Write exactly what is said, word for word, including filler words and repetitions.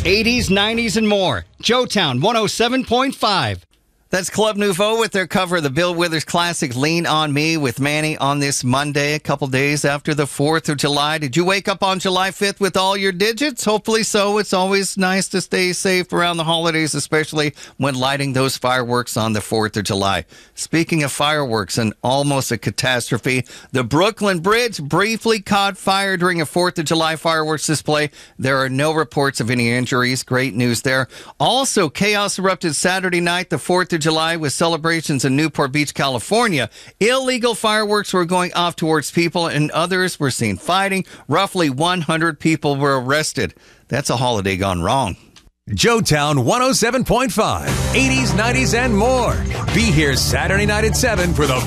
eighties, nineties, and more. Joetown one oh seven point five. That's Club Nouveau with their cover of the Bill Withers classic Lean on Me with Manny on this Monday, a couple days after the fourth of July. Did you wake up on July fifth with all your digits? Hopefully so. It's always nice to stay safe around the holidays, especially when lighting those fireworks on the fourth of July. Speaking of fireworks and almost a catastrophe, the Brooklyn Bridge briefly caught fire during a fourth of July fireworks display. There are no reports of any injuries. Great news there. Also, chaos erupted Saturday night, the fourth of July, with celebrations in Newport Beach, California. Illegal fireworks were going off towards people, and others were seen fighting. Roughly one hundred people were arrested. That's a holiday gone wrong. Joetown one oh seven point five, eighties, nineties, and more. Be here Saturday night at seven for the